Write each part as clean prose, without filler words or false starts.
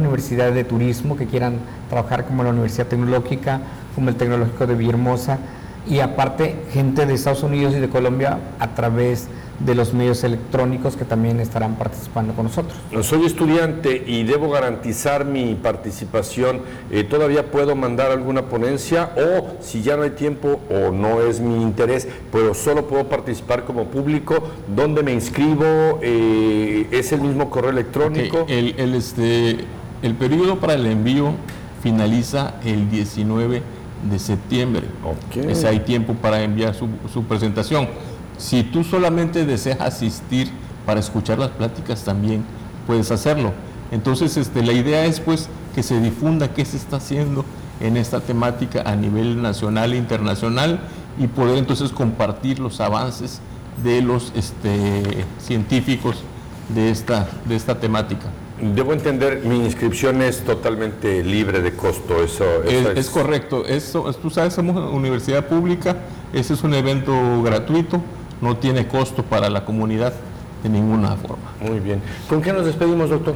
universidad de turismo que quieran trabajar, como la Universidad Tecnológica, como el Tecnológico de Villahermosa, y aparte gente de Estados Unidos y de Colombia a través de los medios electrónicos que también estarán participando con nosotros. Soy estudiante y debo garantizar mi participación. ¿Todavía puedo mandar alguna ponencia? O si ya no hay tiempo o no es mi interés, pero solo puedo participar como público, ¿dónde me inscribo? ¿Es el mismo correo electrónico? Okay. El periodo para el envío finaliza el 19 de septiembre. Okay. Hay tiempo para enviar su presentación. Si tú solamente deseas asistir para escuchar las pláticas, también puedes hacerlo. Entonces, la idea es pues que se difunda qué se está haciendo en esta temática a nivel nacional e internacional y poder entonces compartir los avances de los científicos de esta temática. Debo entender, mi inscripción es totalmente libre de costo. Eso es correcto. Tú sabes, somos una universidad pública, ese es un evento gratuito, no tiene costo para la comunidad de ninguna forma. Muy bien. ¿Con qué nos despedimos, doctor?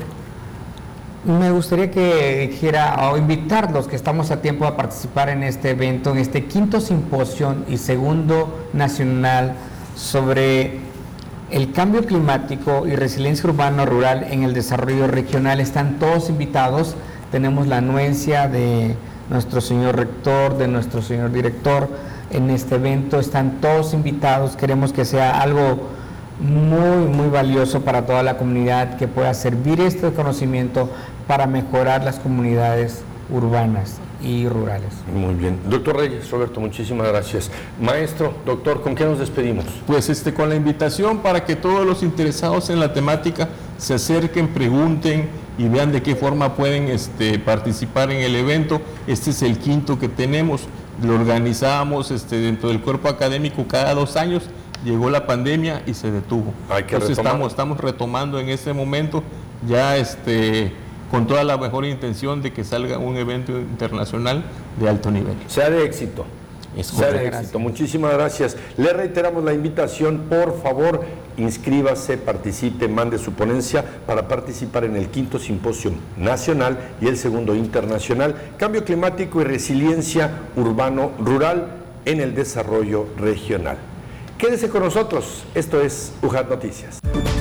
Me gustaría que dijera o invitarlos que estamos a tiempo de participar en este evento, en este 5º simposio y 2º nacional sobre el cambio climático y resiliencia urbano-rural en el desarrollo regional. Están todos invitados. Tenemos la anuencia de nuestro señor rector, de nuestro señor director en este evento. Están todos invitados. Queremos que sea algo muy, muy valioso para toda la comunidad, que pueda servir este conocimiento para mejorar las comunidades urbanas y rurales. Muy bien. Doctor Reyes, Roberto, muchísimas gracias. Maestro, doctor, ¿con qué nos despedimos? Pues con la invitación para que todos los interesados en la temática se acerquen, pregunten y vean de qué forma pueden participar en el evento. Este es el 5º que tenemos. Lo organizábamos dentro del cuerpo académico cada 2 años. Llegó la pandemia y se detuvo. Entonces estamos retomando en este momento ya con toda la mejor intención de que salga un evento internacional de alto nivel. Sea de éxito. Sea de éxito. Muchísimas gracias. Le reiteramos la invitación, por favor, inscríbase, participe, mande su ponencia para participar en el 5º Simposio Nacional y el 2º Internacional, Cambio Climático y Resiliencia Urbano-Rural en el Desarrollo Regional. Quédese con nosotros, esto es UJAT Noticias.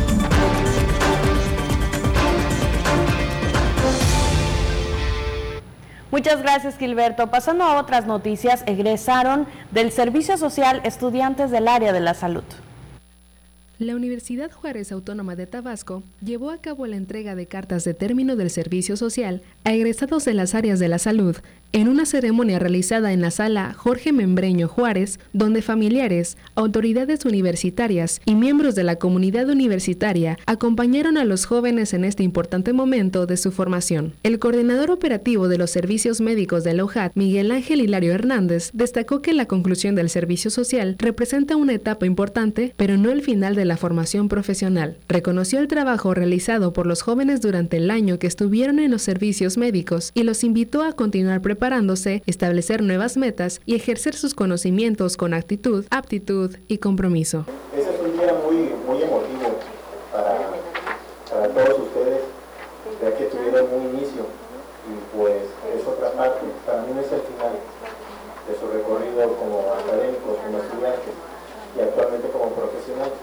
Muchas gracias, Gilberto. Pasando a otras noticias, egresaron del Servicio Social estudiantes del área de la salud. La Universidad Juárez Autónoma de Tabasco llevó a cabo la entrega de cartas de término del servicio social a egresados de las áreas de la salud en una ceremonia realizada en la sala Jorge Membreño Juárez, donde familiares, autoridades universitarias y miembros de la comunidad universitaria acompañaron a los jóvenes en este importante momento de su formación. El coordinador operativo de los servicios médicos de la UJAT, Miguel Ángel Hilario Hernández, destacó que la conclusión del servicio social representa una etapa importante, pero no el final de la formación profesional. Reconoció el trabajo realizado por los jóvenes durante el año que estuvieron en los servicios médicos y los invitó a continuar preparándose, establecer nuevas metas y ejercer sus conocimientos con actitud, aptitud y compromiso. Ese fue un día muy emotivo para todos ustedes, ya que tuvieron un inicio y pues es otra parte. Para mí no es el final de su recorrido como académicos, como estudiantes y actualmente como profesionales.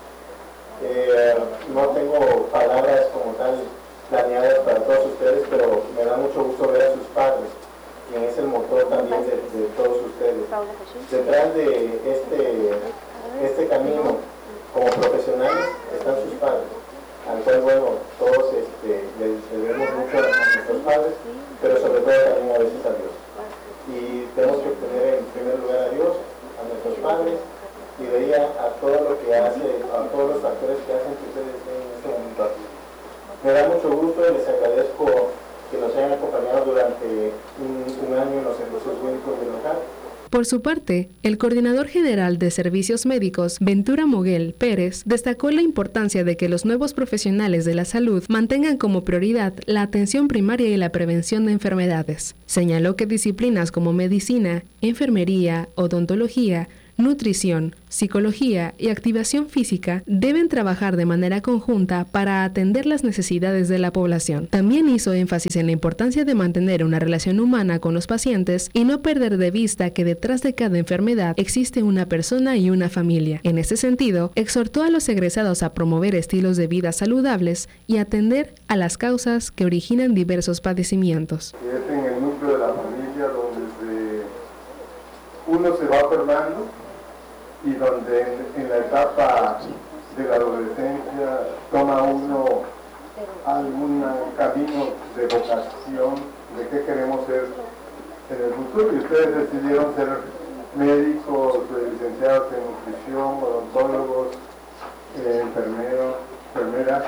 No tengo palabras como tal planeadas para todos ustedes, pero me da mucho gusto ver a sus padres, quien es el motor también de todos ustedes. Detrás de este camino como profesionales están sus padres, al cual, bueno, todos les debemos mucho a nuestros padres, pero sobre todo también a veces a Dios. Y tenemos que poner en primer lugar a Dios, a nuestros padres, y de ahí a todo lo que hace, a todos los factores que hacen que ustedes estén en este momento aquí. Me da mucho gusto y les agradezco que nos hayan acompañado durante un año en los servicios médicos del local. Por su parte, el coordinador general de servicios médicos, Ventura Moguel Pérez, destacó la importancia de que los nuevos profesionales de la salud mantengan como prioridad la atención primaria y la prevención de enfermedades. Señaló que disciplinas como medicina, enfermería, odontología, nutrición, psicología y activación física deben trabajar de manera conjunta para atender las necesidades de la población. También hizo énfasis en la importancia de mantener una relación humana con los pacientes y no perder de vista que detrás de cada enfermedad existe una persona y una familia. En ese sentido, exhortó a los egresados a promover estilos de vida saludables y atender a las causas que originan diversos padecimientos. Es en el núcleo de la familia donde uno se va formando y donde en la etapa de la adolescencia toma uno algún camino de vocación, de qué queremos ser en el futuro, y ustedes decidieron ser médicos, licenciados en nutrición, odontólogos, enfermeros, enfermeras,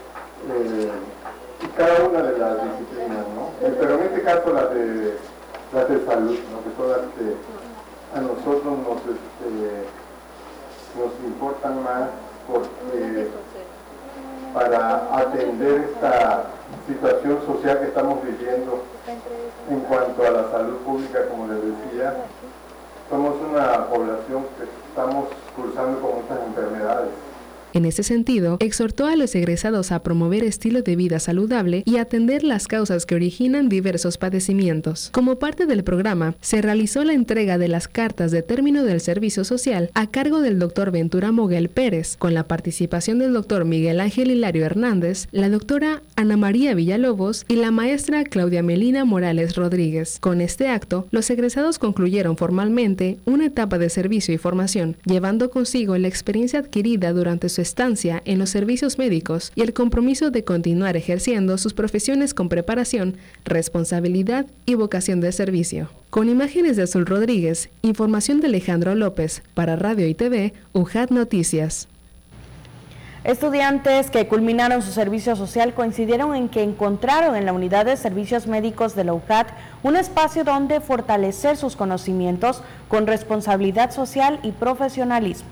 y cada una de las disciplinas, ¿no? Pero en este caso las de salud, ¿no? Que son las que a nosotros nos importan más, porque para atender esta situación social que estamos viviendo en cuanto a la salud pública, como les decía, somos una población que estamos cursando con muchas enfermedades. En ese sentido, exhortó a los egresados a promover estilo de vida saludable y atender las causas que originan diversos padecimientos. Como parte del programa, se realizó la entrega de las cartas de término del servicio social a cargo del Dr. Ventura Moguel Pérez, con la participación del Dr. Miguel Ángel Hilario Hernández, la Dra. Ana María Villalobos y la maestra Claudia Melina Morales Rodríguez. Con este acto, los egresados concluyeron formalmente una etapa de servicio y formación, llevando consigo la experiencia adquirida durante su estancia en los servicios médicos y el compromiso de continuar ejerciendo sus profesiones con preparación, responsabilidad y vocación de servicio. Con imágenes de Azul Rodríguez, información de Alejandro López para Radio y TV, UJAT Noticias. Estudiantes que culminaron su servicio social coincidieron en que encontraron en la unidad de servicios médicos de la UJAT un espacio donde fortalecer sus conocimientos con responsabilidad social y profesionalismo.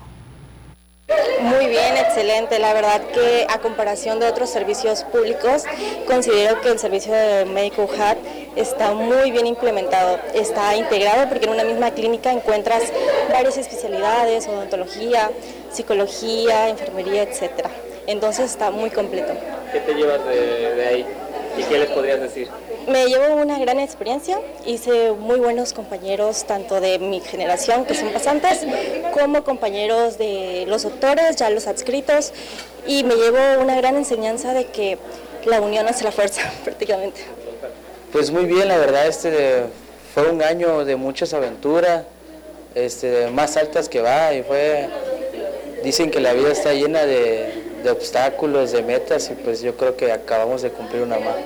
Muy bien, excelente. La verdad que a comparación de otros servicios públicos, considero que el servicio de médico UJAT está muy bien implementado, está integrado porque en una misma clínica encuentras varias especialidades, odontología, psicología, enfermería, etcétera. Entonces está muy completo. ¿Qué te llevas de ahí y qué les podrías decir? Me llevo una gran experiencia, hice muy buenos compañeros tanto de mi generación que son pasantes como compañeros de los doctores, ya los adscritos, y me llevo una gran enseñanza de que la unión hace la fuerza prácticamente. Pues muy bien, la verdad fue un año de muchas aventuras, más altas que va, y dicen que la vida está llena de obstáculos, de metas, y pues yo creo que acabamos de cumplir una más.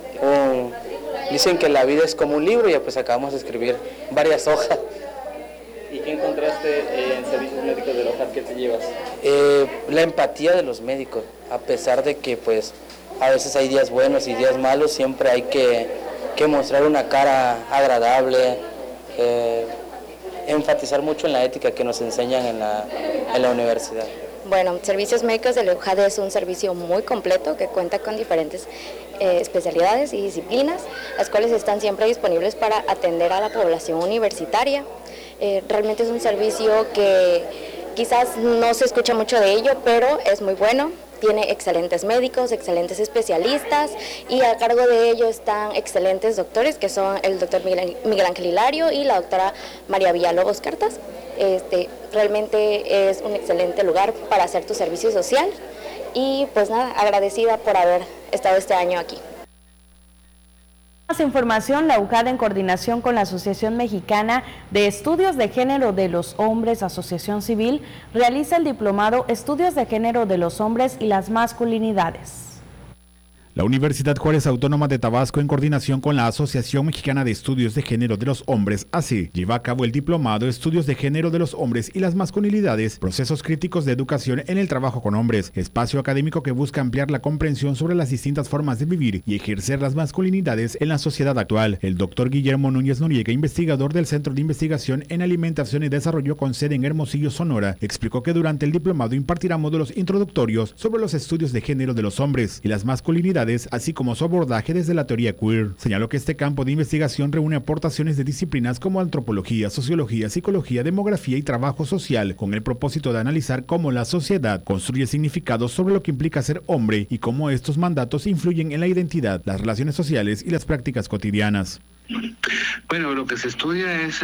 Dicen que la vida es como un libro y pues acabamos de escribir varias hojas. ¿Y qué encontraste en servicios médicos de la UJAT? ¿Qué te llevas? La empatía de los médicos, a pesar de que pues a veces hay días buenos y días malos, siempre hay que mostrar una cara agradable, enfatizar mucho en la ética que nos enseñan en la universidad. Bueno, Servicios Médicos de la UJAT es un servicio muy completo que cuenta con diferentes especialidades y disciplinas, las cuales están siempre disponibles para atender a la población universitaria. Realmente es un servicio que quizás no se escucha mucho de ello, pero es muy bueno. Tiene excelentes médicos, excelentes especialistas, y a cargo de ello están excelentes doctores, que son el doctor Miguel Ángel Hilario y la doctora María Villalobos Cartas. Realmente es un excelente lugar para hacer tu servicio social y pues nada, agradecida por haber estado este año aquí. Más información, la UJAT en coordinación con la Asociación Mexicana de Estudios de Género de los Hombres, Asociación Civil, realiza el diplomado Estudios de Género de los Hombres y las Masculinidades. La Universidad Juárez Autónoma de Tabasco, en coordinación con la Asociación Mexicana de Estudios de Género de los Hombres, ACE, lleva a cabo el diplomado Estudios de Género de los Hombres y las Masculinidades, procesos críticos de educación en el trabajo con hombres, espacio académico que busca ampliar la comprensión sobre las distintas formas de vivir y ejercer las masculinidades en la sociedad actual. El doctor Guillermo Núñez Noriega, investigador del Centro de Investigación en Alimentación y Desarrollo con sede en Hermosillo, Sonora, explicó que durante el diplomado impartirá módulos introductorios sobre los estudios de género de los hombres y las masculinidades masculinidades, así como su abordaje desde la teoría queer. Señaló que este campo de investigación reúne aportaciones de disciplinas como antropología, sociología, psicología, demografía y trabajo social, con el propósito de analizar cómo la sociedad construye significados sobre lo que implica ser hombre y cómo estos mandatos influyen en la identidad, las relaciones sociales y las prácticas cotidianas. Bueno, lo que se estudia es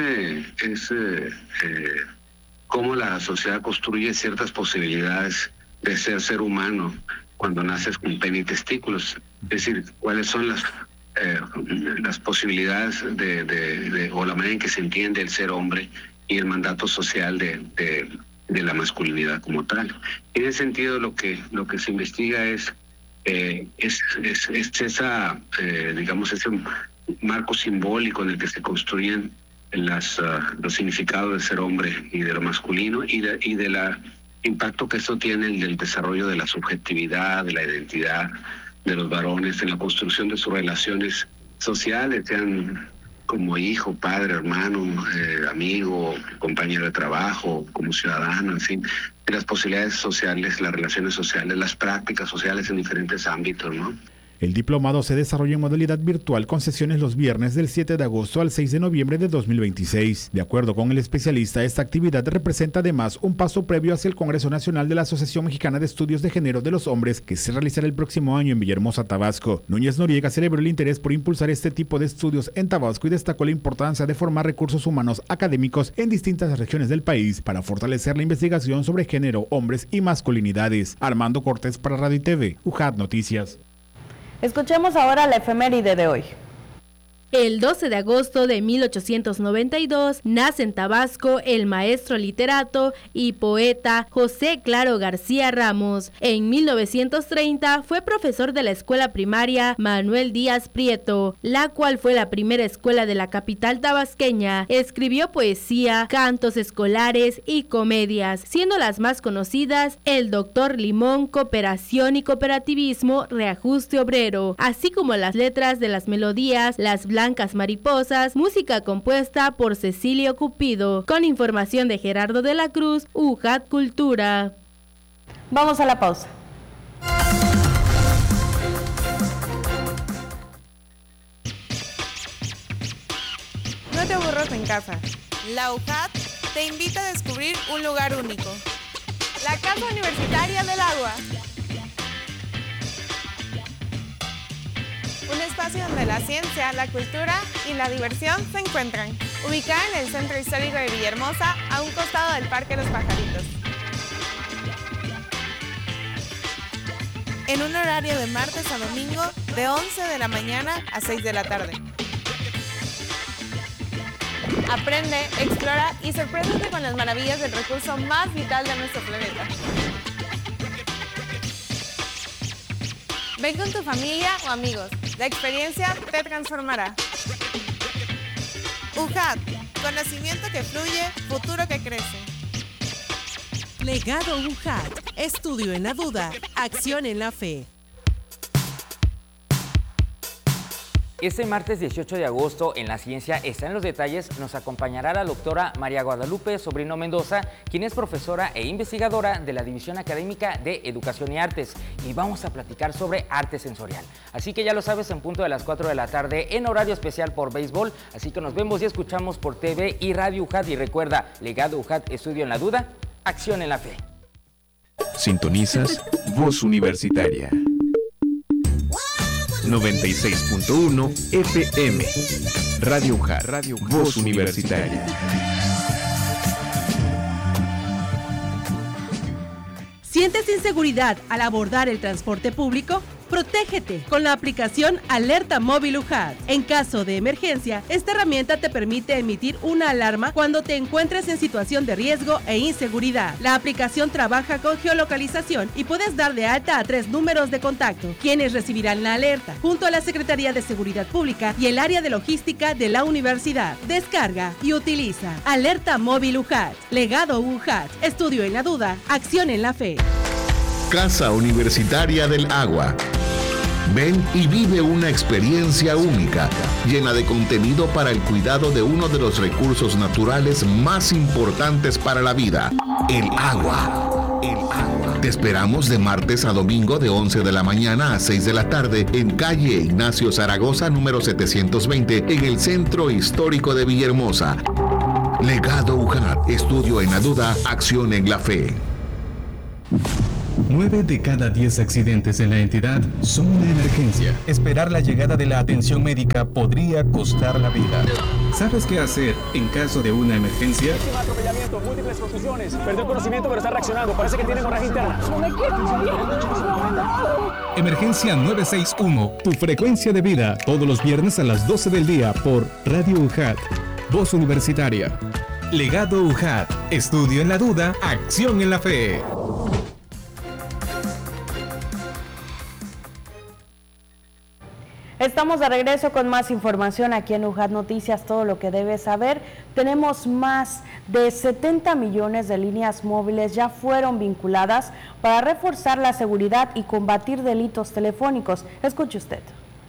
cómo la sociedad construye ciertas posibilidades de ser humano cuando naces con pene y testículos. Es decir, cuáles son las posibilidades o la manera en que se entiende el ser hombre y el mandato social de la masculinidad como tal. En ese sentido, lo que se investiga es esa, digamos, ese marco simbólico en el que se construyen los significados de ser hombre y de lo masculino y de la impacto que esto tiene en el desarrollo de la subjetividad, de la identidad de los varones, en la construcción de sus relaciones sociales, sean como hijo, padre, hermano, amigo, compañero de trabajo, como ciudadano, en fin, de las posibilidades sociales, las relaciones sociales, las prácticas sociales en diferentes ámbitos, ¿no? El diplomado se desarrolla en modalidad virtual con sesiones los viernes del 7 de agosto al 6 de noviembre de 2026. De acuerdo con el especialista, esta actividad representa además un paso previo hacia el Congreso Nacional de la Asociación Mexicana de Estudios de Género de los Hombres, que se realizará el próximo año en Villahermosa, Tabasco. Núñez Noriega celebró el interés por impulsar este tipo de estudios en Tabasco y destacó la importancia de formar recursos humanos académicos en distintas regiones del país para fortalecer la investigación sobre género, hombres y masculinidades. Armando Cortés para Radio y TV, UJAT Noticias. Escuchemos ahora la efeméride de hoy. El 12 de agosto de 1892 nace en Tabasco el maestro literato y poeta José Claro García Ramos. En 1930 fue profesor de la escuela primaria Manuel Díaz Prieto, la cual fue la primera escuela de la capital tabasqueña. Escribió poesía, cantos escolares y comedias, siendo las más conocidas El Doctor Limón, Cooperación y Cooperativismo, Reajuste Obrero, así como las letras de las melodías Las Blancas Mariposas, música compuesta por Cecilio Cupido. Con información de Gerardo de la Cruz, UJAT Cultura. Vamos a la pausa. No te aburras en casa. La UJAT te invita a descubrir un lugar único. La Casa Universitaria del Agua. Un espacio donde la ciencia, la cultura y la diversión se encuentran. Ubicada en el Centro Histórico de Villahermosa, a un costado del Parque Los Pajaritos. En un horario de martes a domingo, de 11 de la mañana a 6 de la tarde. Aprende, explora y sorpréndete con las maravillas del recurso más vital de nuestro planeta. Ven con tu familia o amigos. La experiencia te transformará. UJAT, conocimiento que fluye, futuro que crece. Legado UJAT, estudio en la duda, acción en la fe. Este martes 18 de agosto, en La Ciencia está en los detalles, nos acompañará la doctora María Guadalupe Sobrino Mendoza, quien es profesora e investigadora de la División Académica de Educación y Artes, y vamos a platicar sobre arte sensorial. Así que ya lo sabes, en punto de las 4 de la tarde, en horario especial por béisbol, así que nos vemos y escuchamos por TV y Radio UJAT, y recuerda, Legado UJAT, estudio en la duda, acción en la fe. Sintonizas Voz Universitaria 96.1 FM. Radio UJAT, Voz Universitaria. ¿Sientes inseguridad al abordar el transporte público? Protégete con la aplicación Alerta Móvil UJAT. En caso de emergencia, esta herramienta te permite emitir una alarma cuando te encuentres en situación de riesgo e inseguridad. La aplicación trabaja con geolocalización y puedes dar de alta a 3 números de contacto, quienes recibirán la alerta, junto a la Secretaría de Seguridad Pública y el área de logística de la universidad. Descarga y utiliza Alerta Móvil UJAT. Legado UJAT. Estudio en la duda, acción en la fe. Casa Universitaria del Agua. Ven y vive una experiencia única, llena de contenido para el cuidado de uno de los recursos naturales más importantes para la vida, el agua. Te esperamos de martes a domingo de 11 de la mañana a 6 de la tarde en calle Ignacio Zaragoza número 720 en el Centro Histórico de Villahermosa. Legado UJAT, estudio en la duda, acción en la fe. 9 de cada 10 accidentes en la entidad son una emergencia. Esperar la llegada de la atención médica podría costar la vida. ¿Sabes qué hacer en caso de una emergencia? Atropellamiento, múltiples contusiones, perdió conocimiento pero está reaccionando, parece que tiene hemorragia interna. Emergencia 961, tu frecuencia de vida, todos los viernes a las 12 del día por Radio UJAT, Voz Universitaria. Legado UJAT, estudio en la duda, acción en la fe. Estamos de regreso con más información aquí en UJAT Noticias, todo lo que debes saber. Tenemos más de 70 millones de líneas móviles ya fueron vinculadas para reforzar la seguridad y combatir delitos telefónicos. Escuche usted.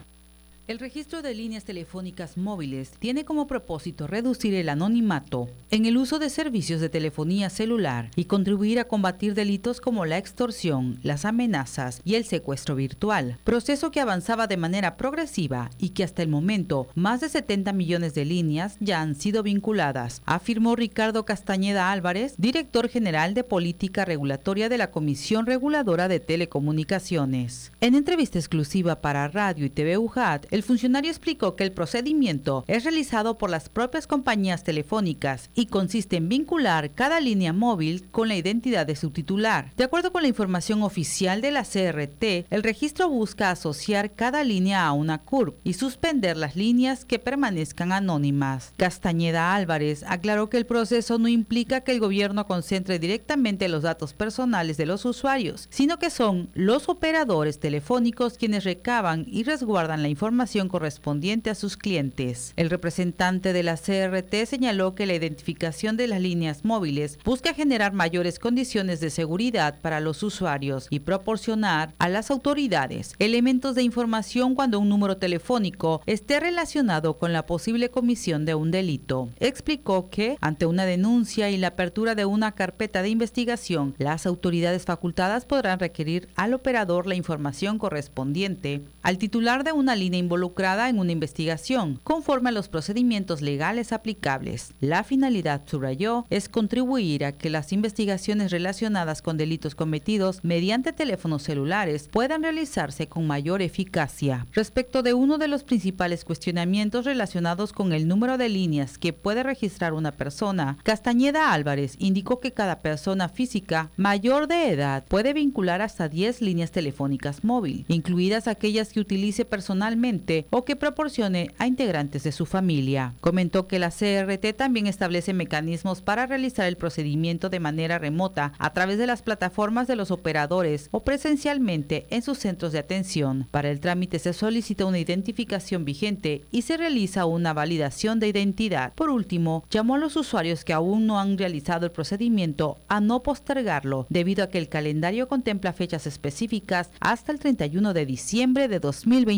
El registro de líneas telefónicas móviles tiene como propósito reducir el anonimato en el uso de servicios de telefonía celular y contribuir a combatir delitos como la extorsión, las amenazas y el secuestro virtual, proceso que avanzaba de manera progresiva y que hasta el momento más de 70 millones de líneas ya han sido vinculadas, afirmó Ricardo Castañeda Álvarez, director general de Política Regulatoria de la Comisión Reguladora de Telecomunicaciones. En entrevista exclusiva para Radio y TV UJAT, el funcionario explicó que el procedimiento es realizado por las propias compañías telefónicas y consiste en vincular cada línea móvil con la identidad de su titular. De acuerdo con la información oficial de la CRT, el registro busca asociar cada línea a una CURP y suspender las líneas que permanezcan anónimas. Castañeda Álvarez aclaró que el proceso no implica que el gobierno concentre directamente los datos personales de los usuarios, sino que son los operadores telefónicos quienes recaban y resguardan la información correspondiente a sus clientes. El representante de la CRT señaló que la identificación de las líneas móviles busca generar mayores condiciones de seguridad para los usuarios y proporcionar a las autoridades elementos de información cuando un número telefónico esté relacionado con la posible comisión de un delito. Explicó que, ante una denuncia y la apertura de una carpeta de investigación, las autoridades facultadas podrán requerir al operador la información correspondiente al titular de una línea involucrada en una investigación, conforme a los procedimientos legales aplicables. La finalidad, subrayó, es contribuir a que las investigaciones relacionadas con delitos cometidos mediante teléfonos celulares puedan realizarse con mayor eficacia. Respecto de uno de los principales cuestionamientos relacionados con el número de líneas que puede registrar una persona, Castañeda Álvarez indicó que cada persona física mayor de edad puede vincular hasta 10 líneas telefónicas móvil, incluidas aquellas que utilice personalmente o que proporcione a integrantes de su familia. Comentó que la CRT también establece mecanismos para realizar el procedimiento de manera remota a través de las plataformas de los operadores o presencialmente en sus centros de atención. Para el trámite se solicita una identificación vigente y se realiza una validación de identidad. Por último, llamó a los usuarios que aún no han realizado el procedimiento a no postergarlo, debido a que el calendario contempla fechas específicas hasta el 31 de diciembre de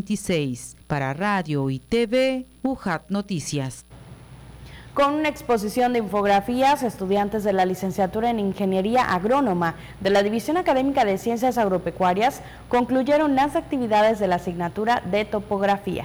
2026. Para Radio y TV, UJAT Noticias. Con una exposición de infografías, estudiantes de la licenciatura en Ingeniería Agrónoma de la División Académica de Ciencias Agropecuarias concluyeron las actividades de la asignatura de Topografía.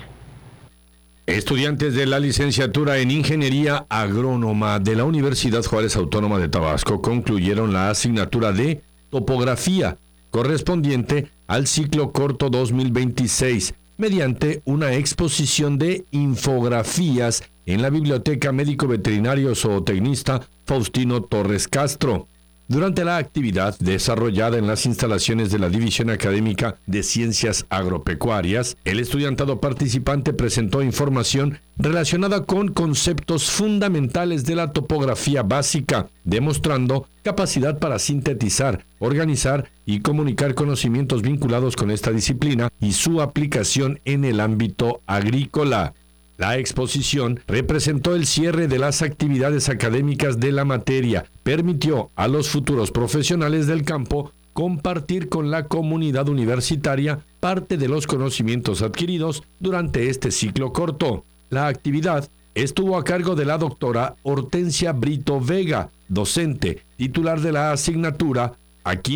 Estudiantes de la licenciatura en Ingeniería Agrónoma de la Universidad Juárez Autónoma de Tabasco concluyeron la asignatura de Topografía, correspondiente al ciclo corto 2026, mediante una exposición de infografías en la Biblioteca Médico Veterinario Zootecnista Faustino Torres Castro. Durante la actividad desarrollada en las instalaciones de la División Académica de Ciencias Agropecuarias, el estudiantado participante presentó información relacionada con conceptos fundamentales de la topografía básica, demostrando capacidad para sintetizar, organizar y comunicar conocimientos vinculados con esta disciplina y su aplicación en el ámbito agrícola. La exposición representó el cierre de las actividades académicas de la materia, permitió a los futuros profesionales del campo compartir con la comunidad universitaria parte de los conocimientos adquiridos durante este ciclo corto. La actividad estuvo a cargo de la doctora Hortensia Brito Vega, docente, titular de la asignatura, a quien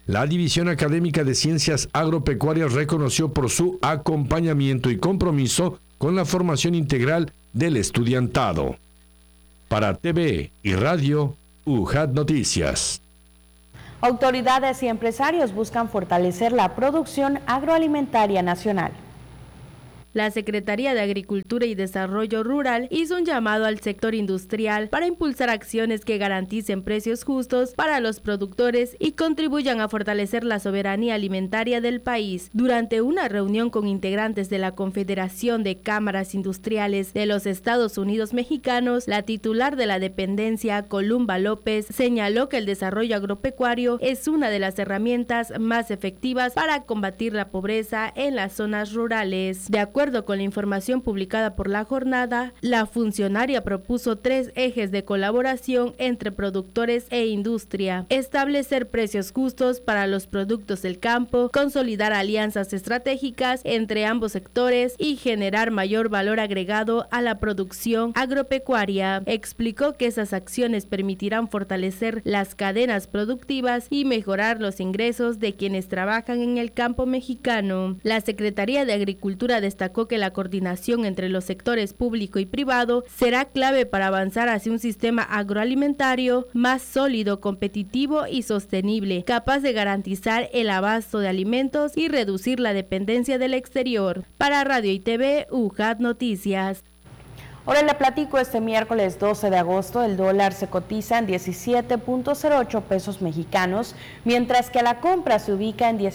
la División Académica de Ciencias Agropecuarias reconoció por su acompañamiento y compromiso con la formación integral del estudiantado. Para TV y Radio, UJAT Noticias. Autoridades y empresarios buscan fortalecer la producción agroalimentaria nacional. La Secretaría de Agricultura y Desarrollo Rural hizo un llamado al sector industrial para impulsar acciones que garanticen precios justos para los productores y contribuyan a fortalecer la soberanía alimentaria del país. Durante una reunión con integrantes de la Confederación de Cámaras Industriales de los Estados Unidos Mexicanos, la titular de la dependencia, Columba López, señaló que el desarrollo agropecuario es una de las herramientas más efectivas para combatir la pobreza en las zonas rurales. De acuerdo con la información publicada por la jornada, la funcionaria propuso 3 ejes de colaboración entre productores e industria: establecer precios justos para los productos del campo, consolidar alianzas estratégicas entre ambos sectores y generar mayor valor agregado a la producción agropecuaria. Explicó que esas acciones permitirán fortalecer las cadenas productivas y mejorar los ingresos de quienes trabajan en el campo mexicano. La Secretaría de Agricultura destacó que la coordinación entre los sectores público y privado será clave para avanzar hacia un sistema agroalimentario más sólido, competitivo y sostenible, capaz de garantizar el abasto de alimentos y reducir la dependencia del exterior. Para Radio y TV, UJAT Noticias. Ahora le platico, este miércoles 12 de agosto el dólar se cotiza en 17.08 pesos mexicanos, mientras que a la compra se ubica en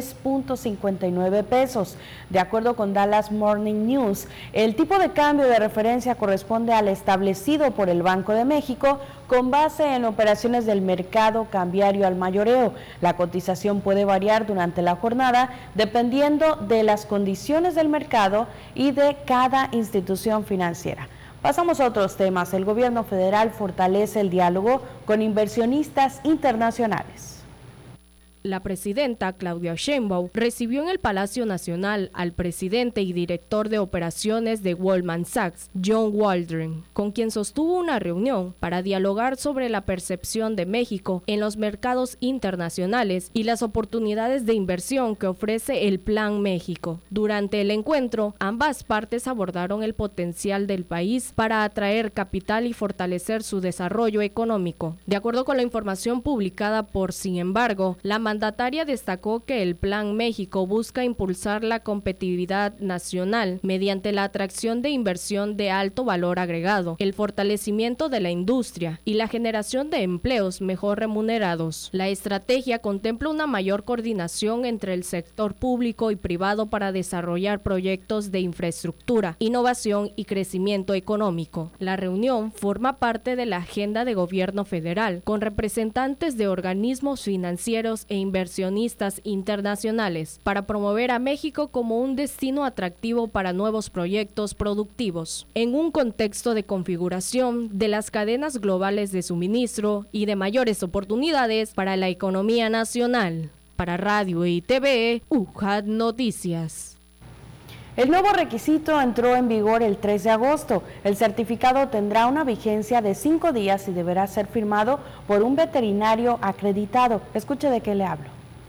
16.59 pesos. De acuerdo con Dallas Morning News, el tipo de cambio de referencia corresponde al establecido por el Banco de México con base en operaciones del mercado cambiario al mayoreo. La cotización puede variar durante la jornada dependiendo de las condiciones del mercado y de cada institución financiera. Pasamos a otros temas. El gobierno federal fortalece el diálogo con inversionistas internacionales. La presidenta Claudia Sheinbaum recibió en el Palacio Nacional al presidente y director de operaciones de Goldman Sachs, John Waldron, con quien sostuvo una reunión para dialogar sobre la percepción de México en los mercados internacionales y las oportunidades de inversión que ofrece el Plan México. Durante el encuentro, ambas partes abordaron el potencial del país para atraer capital y fortalecer su desarrollo económico. De acuerdo con la información publicada por Sin Embargo, la mandataria destacó que el Plan México busca impulsar la competitividad nacional mediante la atracción de inversión de alto valor agregado, el fortalecimiento de la industria y la generación de empleos mejor remunerados. La estrategia contempla una mayor coordinación entre el sector público y privado para desarrollar proyectos de infraestructura, innovación y crecimiento económico. La reunión forma parte de la agenda de gobierno federal, con representantes de organismos financieros e inversionistas internacionales para promover a México como un destino atractivo para nuevos proyectos productivos, en un contexto de configuración de las cadenas globales de suministro y de mayores oportunidades para la economía nacional. Para Radio y TV, UJAT Noticias. El nuevo requisito entró en vigor el 3 de agosto. El certificado tendrá una vigencia de 5 días y deberá ser firmado por un veterinario acreditado. Escuche de qué le hablo.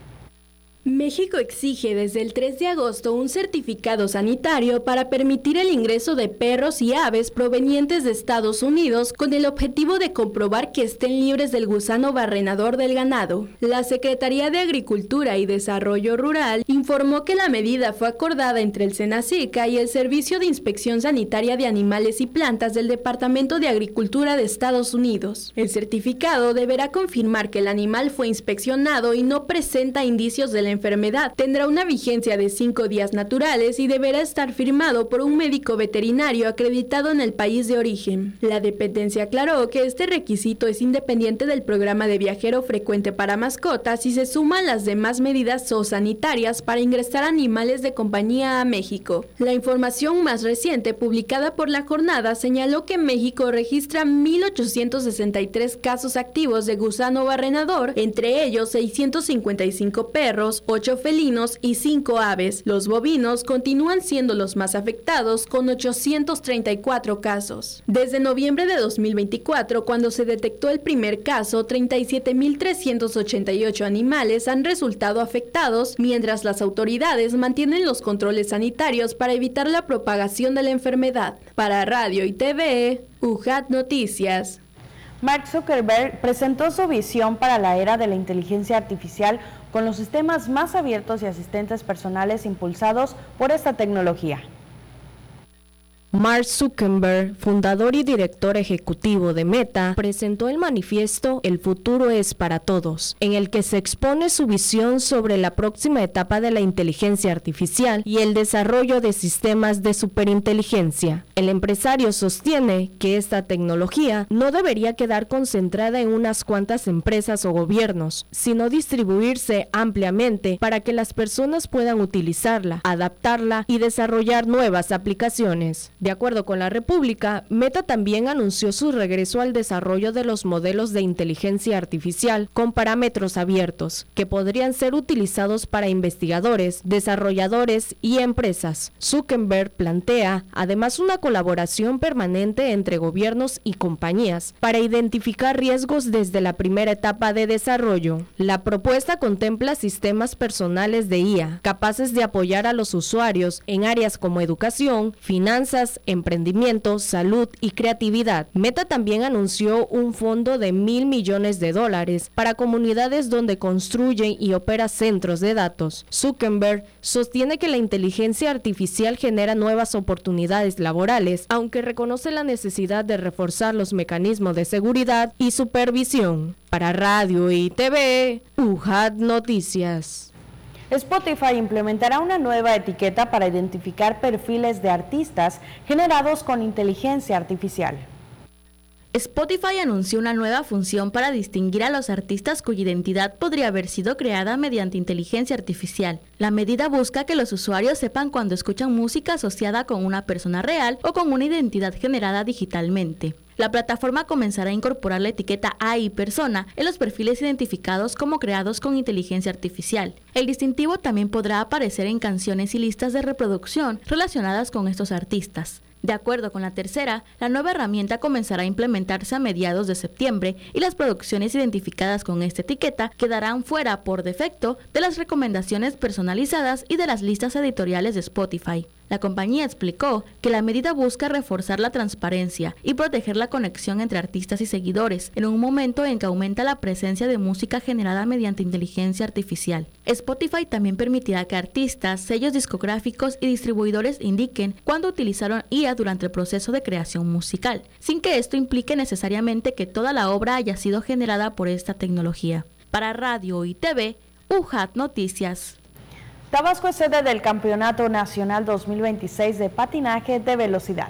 México exige desde el 3 de agosto un certificado sanitario para permitir el ingreso de perros y aves provenientes de Estados Unidos con el objetivo de comprobar que estén libres del gusano barrenador del ganado. La Secretaría de Agricultura y Desarrollo Rural informó que la medida fue acordada entre el Senacica y el Servicio de Inspección Sanitaria de Animales y Plantas del Departamento de Agricultura de Estados Unidos. El certificado deberá confirmar que el animal fue inspeccionado y no presenta indicios de la enfermedad. Tendrá una vigencia de 5 días naturales y deberá estar firmado por un médico veterinario acreditado en el país de origen. La dependencia aclaró que este requisito es independiente del programa de viajero frecuente para mascotas y se suma a las demás medidas zoosanitarias para ingresar animales de compañía a México. La información más reciente publicada por la jornada señaló que México registra 1.863 casos activos de gusano barrenador, entre ellos 655 perros, 8 felinos y 5 aves. Los bovinos continúan siendo los más afectados con 834 casos. Desde noviembre de 2024, cuando se detectó el primer caso, 37.388 animales han resultado afectados, mientras las autoridades mantienen los controles sanitarios para evitar la propagación de la enfermedad. Para Radio y TV, UJAT Noticias. Mark Zuckerberg presentó su visión para la era de la inteligencia artificial con los sistemas más abiertos y asistentes personales impulsados por esta tecnología. Mark Zuckerberg, fundador y director ejecutivo de Meta, presentó el manifiesto El futuro es para todos, en el que se expone su visión sobre la próxima etapa de la inteligencia artificial y el desarrollo de sistemas de superinteligencia. El empresario sostiene que esta tecnología no debería quedar concentrada en unas cuantas empresas o gobiernos, sino distribuirse ampliamente para que las personas puedan utilizarla, adaptarla y desarrollar nuevas aplicaciones. De acuerdo con la República, Meta también anunció su regreso al desarrollo de los modelos de inteligencia artificial con parámetros abiertos, que podrían ser utilizados para investigadores, desarrolladores y empresas. Zuckerberg plantea, además, una colaboración permanente entre gobiernos y compañías para identificar riesgos desde la primera etapa de desarrollo. La propuesta contempla sistemas personales de IA, capaces de apoyar a los usuarios en áreas como educación, finanzas, emprendimiento, salud y creatividad. Meta también anunció un fondo de $1.000 millones para comunidades donde construyen y opera centros de datos. Zuckerberg sostiene que la inteligencia artificial genera nuevas oportunidades laborales, aunque reconoce la necesidad de reforzar los mecanismos de seguridad y supervisión. Para Radio y TV, UJAT Noticias. Spotify implementará una nueva etiqueta para identificar perfiles de artistas generados con inteligencia artificial. Spotify anunció una nueva función para distinguir a los artistas cuya identidad podría haber sido creada mediante inteligencia artificial. La medida busca que los usuarios sepan cuando escuchan música asociada con una persona real o con una identidad generada digitalmente. La plataforma comenzará a incorporar la etiqueta AI persona en los perfiles identificados como creados con inteligencia artificial. El distintivo también podrá aparecer en canciones y listas de reproducción relacionadas con estos artistas. De acuerdo con la tercera, la nueva herramienta comenzará a implementarse a mediados de septiembre y las producciones identificadas con esta etiqueta quedarán fuera por defecto de las recomendaciones personalizadas y de las listas editoriales de Spotify. La compañía explicó que la medida busca reforzar la transparencia y proteger la conexión entre artistas y seguidores en un momento en que aumenta la presencia de música generada mediante inteligencia artificial. Spotify también permitirá que artistas, sellos discográficos y distribuidores indiquen cuándo utilizaron IA durante el proceso de creación musical, sin que esto implique necesariamente que toda la obra haya sido generada por esta tecnología. Para Radio y TV, UJAT Noticias. Tabasco es sede del Campeonato Nacional 2026 de Patinaje de Velocidad.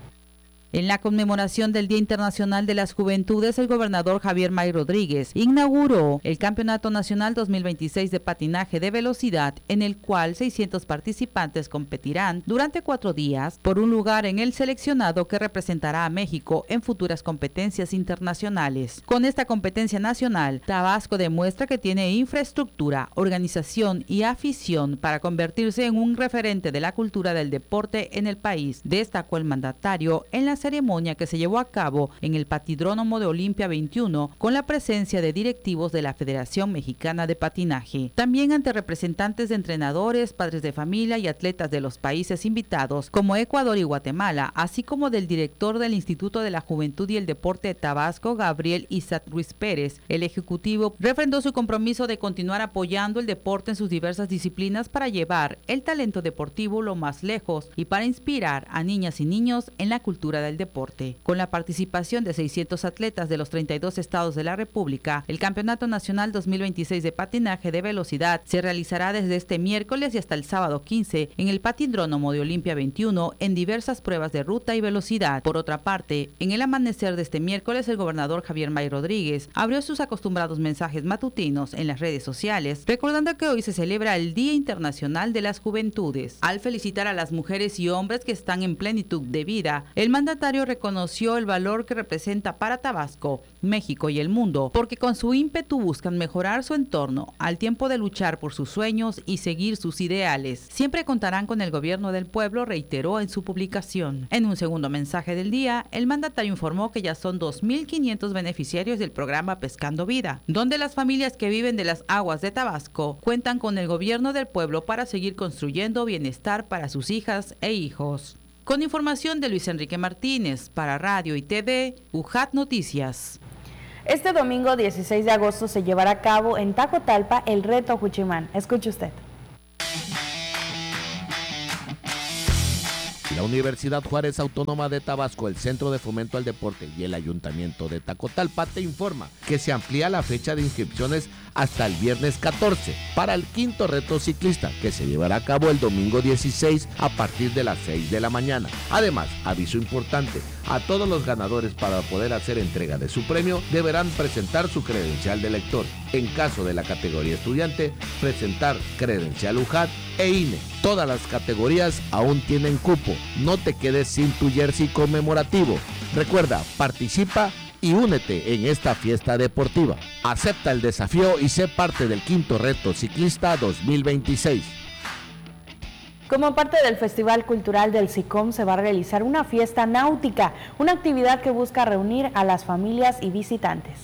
En la conmemoración del Día Internacional de las Juventudes, el gobernador Javier May Rodríguez inauguró el Campeonato Nacional 2026 de Patinaje de Velocidad, en el cual 600 participantes competirán durante 4 días por un lugar en el seleccionado que representará a México en futuras competencias internacionales. Con esta competencia nacional, Tabasco demuestra que tiene infraestructura, organización y afición para convertirse en un referente de la cultura del deporte en el país, destacó el mandatario en la ceremonia que se llevó a cabo en el Patidrónomo de Olimpia 21 con la presencia de directivos de la Federación Mexicana de Patinaje. También ante representantes de entrenadores, padres de familia y atletas de los países invitados como Ecuador y Guatemala, así como del director del Instituto de la Juventud y el Deporte de Tabasco, Gabriel Isaac Ruiz Pérez. El ejecutivo refrendó su compromiso de continuar apoyando el deporte en sus diversas disciplinas para llevar el talento deportivo lo más lejos y para inspirar a niñas y niños en la cultura del deporte. Con la participación de 600 atletas de los 32 estados de la República, el Campeonato Nacional 2026 de Patinaje de Velocidad se realizará desde este miércoles y hasta el sábado 15 en el Patidrónomo de Olimpia 21 en diversas pruebas de ruta y velocidad. Por otra parte, en el amanecer de este miércoles, el gobernador Javier May Rodríguez abrió sus acostumbrados mensajes matutinos en las redes sociales, recordando que hoy se celebra el Día Internacional de las Juventudes. Al felicitar a las mujeres y hombres que están en plenitud de vida, el mandatario mandatario reconoció el valor que representa para Tabasco, México y el mundo, porque con su ímpetu buscan mejorar su entorno al tiempo de luchar por sus sueños y seguir sus ideales. Siempre contarán con el gobierno del pueblo, reiteró en su publicación. En un segundo mensaje del día, el mandatario informó que ya son 2.500 beneficiarios del programa Pescando Vida, donde las familias que viven de las aguas de Tabasco cuentan con el gobierno del pueblo para seguir construyendo bienestar para sus hijas e hijos. Con información de Luis Enrique Martínez, para Radio y TV, UJAT Noticias. Este domingo 16 de agosto se llevará a cabo en Tacotalpa el Reto Juchimán. Escuche usted. La Universidad Juárez Autónoma de Tabasco, el Centro de Fomento al Deporte y el Ayuntamiento de Tacotalpa te informa que se amplía la fecha de inscripciones hasta el viernes 14 para el quinto reto ciclista que se llevará a cabo el domingo 16 a partir de las 6 de la mañana. Además, aviso importante, a todos los ganadores para poder hacer entrega de su premio deberán presentar su credencial de lector. En caso de la categoría estudiante, presentar credencial UJAT e INE. Todas las categorías aún tienen cupo. No te quedes sin tu jersey conmemorativo. Recuerda, participa y únete en esta fiesta deportiva. Acepta el desafío y sé parte del quinto reto ciclista 2026. Como parte del Festival Cultural del SICOM se va a realizar una fiesta náutica, una actividad que busca reunir a las familias y visitantes.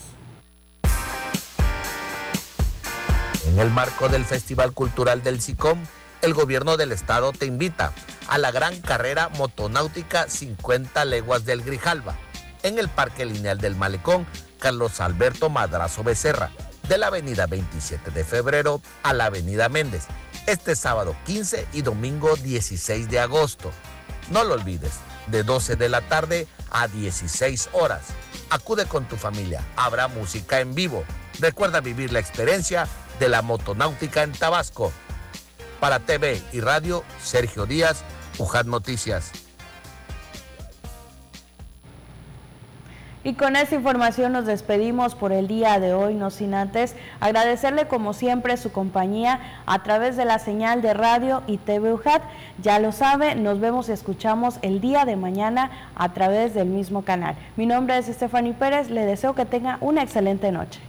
En el marco del Festival Cultural del SICOM, el gobierno del estado te invita a la gran carrera motonáutica 50 leguas del Grijalva, en el Parque Lineal del Malecón Carlos Alberto Madrazo Becerra, de la avenida 27 de febrero a la avenida Méndez, este sábado 15 y domingo 16 de agosto. No lo olvides, de 12 de la tarde a 16 horas. Acude con tu familia, habrá música en vivo. Recuerda vivir la experiencia de la motonáutica en Tabasco. Para TV y Radio, Sergio Díaz, UJAT Noticias. Y con esta información nos despedimos por el día de hoy, no sin antes agradecerle como siempre su compañía a través de la señal de Radio y TV UJAT. Ya lo sabe, nos vemos y escuchamos el día de mañana a través del mismo canal. Mi nombre es Stephanie Pérez, le deseo que tenga una excelente noche.